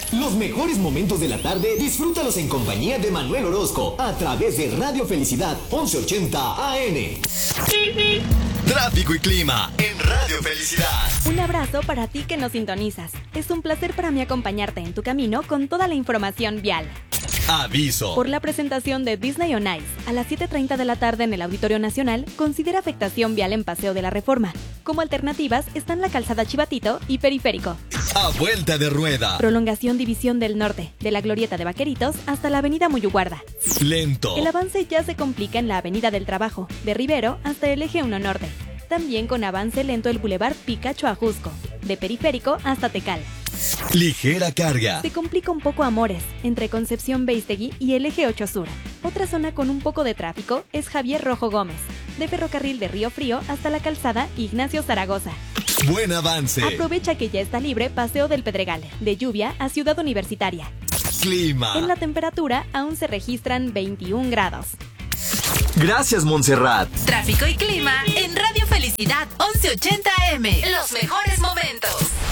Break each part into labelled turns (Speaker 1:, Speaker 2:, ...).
Speaker 1: Los mejores momentos de la tarde, disfrútalos en compañía de Manuel Orozco, a través de Radio Felicidad 1180 AM. Tráfico y clima en Radio Felicidad.
Speaker 2: Un abrazo para ti que nos sintonizas. Es un placer para mí acompañarte en tu camino con toda la información vial.
Speaker 1: Aviso.
Speaker 2: Por la presentación de Disney on Ice a las 7:30 de la tarde en el Auditorio Nacional, considera afectación vial en Paseo de la Reforma. Como alternativas están la calzada Chivatito y Periférico.
Speaker 1: A vuelta de rueda.
Speaker 2: Prolongación División del Norte, de la Glorieta de Vaqueritos hasta la Avenida Muyuguarda.
Speaker 1: Lento.
Speaker 2: El avance ya se complica en la Avenida del Trabajo, de Rivero hasta el Eje 1 Norte. También con avance lento el Boulevard Picacho a Jusco, de Periférico hasta Tecal.
Speaker 1: Ligera carga.
Speaker 2: Se complica un poco Amores, entre Concepción Beistegui y el Eje 8 Sur. Otra zona con un poco de tráfico es Javier Rojo Gómez, de Ferrocarril de Río Frío hasta la calzada Ignacio Zaragoza.
Speaker 1: Buen avance.
Speaker 2: Aprovecha que ya está libre Paseo del Pedregal, de Lluvia a Ciudad Universitaria.
Speaker 1: Clima.
Speaker 2: En la temperatura aún se registran 21 grados.
Speaker 1: Gracias, Montserrat.
Speaker 3: Tráfico y clima en Radio Felicidad 1180 AM. Los mejores momentos.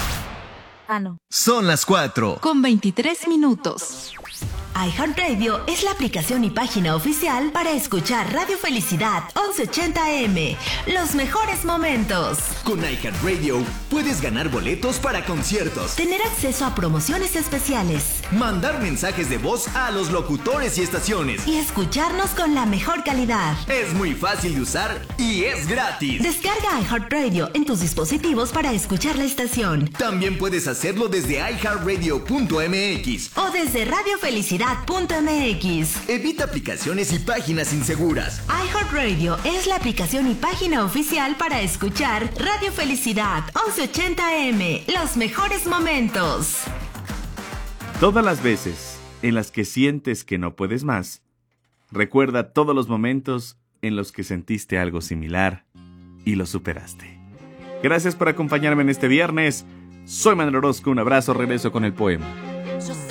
Speaker 1: Son las 4.
Speaker 3: Con 23 minutos.
Speaker 4: iHeartRadio es la aplicación y página oficial para escuchar Radio Felicidad 1180 AM. Los mejores momentos.
Speaker 1: Con iHeartRadio puedes ganar boletos para conciertos,
Speaker 4: Tener acceso a promociones especiales
Speaker 1: mandar mensajes de voz a los locutores y estaciones.
Speaker 4: y escucharnos con la mejor calidad.
Speaker 1: Es muy fácil de usar y es gratis.
Speaker 4: Descarga iHeartRadio en tus dispositivos para escuchar la estación
Speaker 1: También puedes hacerlo desde iHeartRadio.mx.
Speaker 4: o desde radiofelicidad.mx.
Speaker 1: Evita aplicaciones y páginas inseguras.
Speaker 4: iHeartRadio es la aplicación y página oficial para escuchar Radio Felicidad 1180 AM. Los mejores momentos.
Speaker 5: Todas las veces en las que sientes que no puedes más, recuerda todos los momentos en los que sentiste algo similar y lo superaste. Gracias por acompañarme en este viernes. Soy Manuel Orozco, un abrazo, regreso con el poema.
Speaker 3: Yo sé